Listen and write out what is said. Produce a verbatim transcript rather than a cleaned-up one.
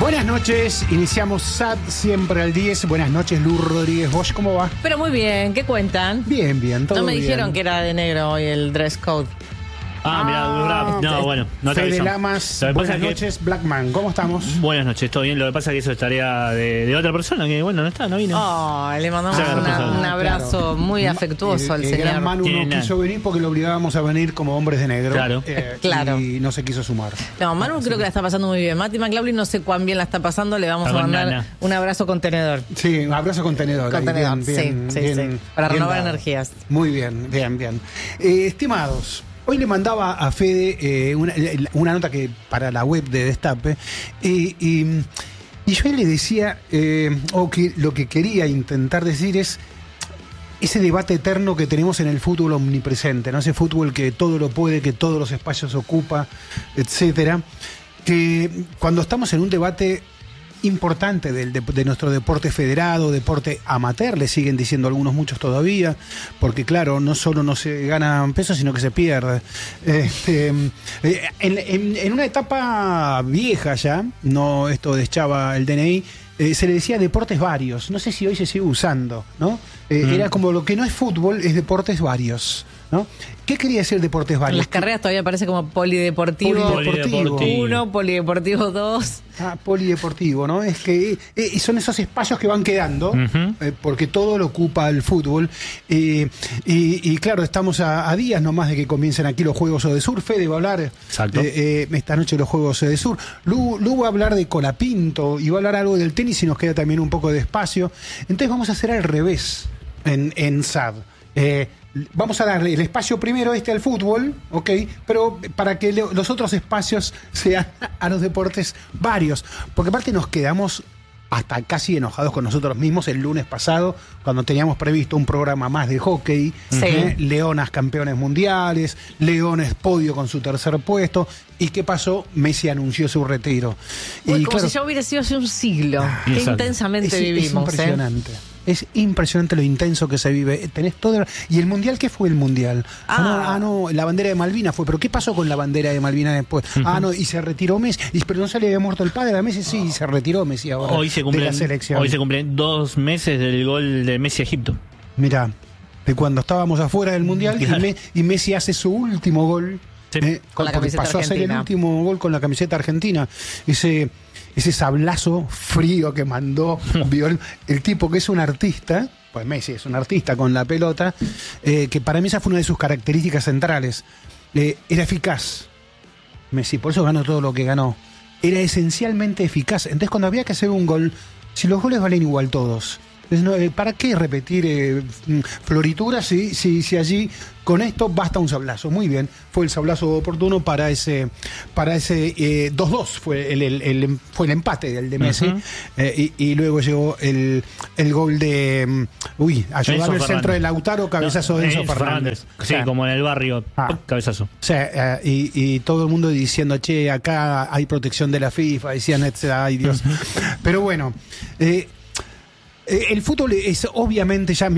Buenas noches, iniciamos S A D siempre al diez. Buenas noches, Lu Rodríguez Bosch, ¿cómo va? Pero muy bien, ¿qué cuentan? Bien, bien, todo No me bien. dijeron que era de negro hoy el dress code. Ah, mira, no, bueno, no te Fede aviso. Lamas, Lo que pasa buenas es que- noches, Blackman, ¿cómo estamos? Buenas noches, todo bien. Lo que pasa es que eso es tarea de, de otra persona que, bueno, no está, no vino. Oh, le mandamos Ah, una- claro. un abrazo Claro. muy Ma- afectuoso el, al el señor. gran Manu Tiene no nada. quiso venir porque lo obligábamos a venir como hombres de negro. Claro. eh, Claro. Y no se quiso sumar. No, Manu creo que la está pasando muy bien. Mati McLaughlin no sé cuán bien la está pasando. Le vamos Está a con mandar nana. un abrazo contenedor. Sí, un abrazo contenedor. ahí, Contenedor, bien, bien, sí, sí, bien, sí. Para bien renovar dado. energías. Muy bien, bien, bien. Eh, estimados, hoy le mandaba a Fede eh, una, una nota que para la web de Destape y, y, y yo le decía, eh, o que lo que quería intentar decir es ese debate eterno que tenemos en el fútbol omnipresente, ¿no? Ese fútbol que todo lo puede, que todos los espacios ocupa, etcétera. Que cuando estamos en un debate importante del, de, de nuestro deporte federado, deporte amateur, le siguen diciendo algunos muchos todavía, porque claro, no solo no se gana pesos, sino que se pierde. Este, eh, en, en, en una etapa vieja ya, no esto de Chava el D N I, eh, se le decía deportes varios. No sé si hoy se sigue usando, ¿no? Eh, Mm. Era como lo que no es fútbol, es deportes varios, ¿no? ¿Qué quería decir deportes En varios? las carreras todavía parece como polideportivo Polideportivo. uno, polideportivo dos. Ah, polideportivo, ¿no? Es que eh, son esos espacios que van quedando, Ujú. eh, porque todo lo ocupa el fútbol. Eh, y, y claro, estamos a, a días nomás de que comiencen aquí los Juegos Odesur. Fede va a hablar Exacto. eh, eh, esta noche los Juegos Odesur. Lu, Lu va a hablar de Colapinto y va a hablar algo del tenis y nos queda también un poco de espacio. Entonces vamos a hacer al revés en, en S A D. Eh, Vamos a darle el espacio primero este al fútbol, ¿ok? Pero para que le- los otros espacios sean a los deportes varios. Porque aparte nos quedamos hasta casi enojados con nosotros mismos el lunes pasado, cuando teníamos previsto un programa más de hockey. Sí. ¿eh? Leonas campeones mundiales, Leones podio con su tercer puesto. ¿Y qué pasó? Messi anunció su retiro. Uy, y como claro, si ya hubiera sido hace un siglo. Qué Exacto. intensamente es, es vivimos. ¿eh? impresionante. Es impresionante lo intenso que se vive. Tenés todo. ¿Y el mundial qué fue el mundial? Ah, no, Ah. ah, no, la bandera de Malvinas fue. ¿Pero qué pasó con la bandera de Malvinas después? Ah, no, y se retiró Messi. Y, pero no se le había muerto el padre a Messi, sí, y se retiró Messi ahora. Hoy se de cumplen, la selección. hoy se cumplen dos meses del gol de Messi a Egipto. Mirá, de cuando estábamos afuera del mundial y, Claro. Me- y Messi hace su último gol. Sí. eh, Con la porque camiseta pasó a ser el argentina. último gol con la camiseta argentina. Ese, ese sablazo frío que mandó vio el, el tipo que es un artista. Pues Messi es un artista con la pelota, eh, que para mí esa fue una de sus características centrales. Eh, era eficaz, Messi, por eso ganó todo lo que ganó. Era esencialmente eficaz. Entonces cuando había que hacer un gol, si los goles valen igual todos, entonces, no, eh, ¿para qué repetir eh, mm, florituras si, si, si allí con esto basta un sablazo? Muy bien, fue el sablazo oportuno para ese para ese eh, dos dos, fue el, el, el- fue el empate del de Messi. Ujú. eh, y, y luego llegó el, el gol de mm, uy, ayudando Enzo el centro Fernández. de Lautaro, cabezazo de Enzo Enzo Fernández. Sí, O sea, como en el barrio. Ah. ¡Puc! Cabezazo. o sea, eh, y, y todo el mundo diciendo, che, acá hay protección de la FIFA, decían, etcétera, ay Dios. Pero bueno, eh, eh, el fútbol es obviamente ya